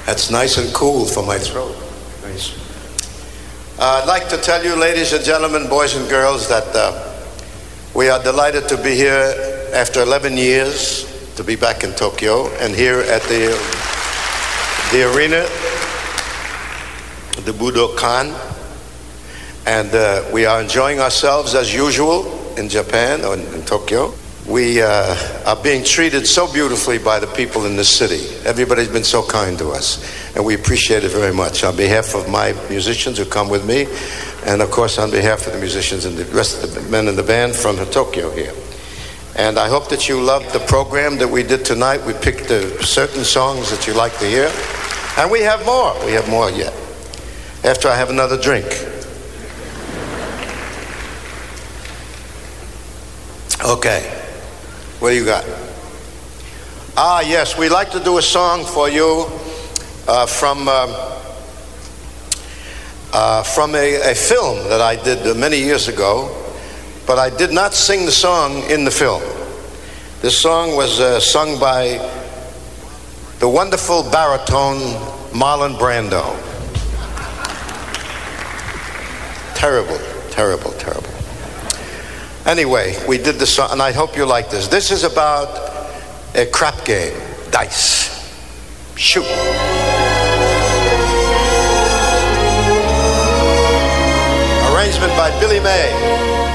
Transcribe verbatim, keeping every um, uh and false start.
That's nice and cool for my throat. Nice. Uh, I'd like to tell you, ladies and gentlemen, boys and girls, that uh, we are delighted to be here after eleven years, to be back in Tokyo, and here at the, the arena, the Budokan. And uh, we are enjoying ourselves as usual in Japan or in, in Tokyo. We uh, are being treated so beautifully by the people in this city. Everybody's been so kind to us, and we appreciate it very much. On behalf of my musicians who come with me, and of course on behalf of the musicians and the rest of the men in the band from Tokyo here. And I hope that you loved the program that we did tonight. We picked uh, certain songs that you like to hear, and we have more. We have more yet. After I have another drink. Okay. What do you got? Ah, yes, we'd like to do a song for you uh, from uh, uh, from a, a film that I did uh, many years ago, but I did not sing the song in the film. This song was uh, sung by the wonderful baritone Marlon Brando. Terrible, terrible, terrible. Anyway, we did the song, and I hope you like this. This is about a crap game, dice. Shoot. Arrangement by Billy May.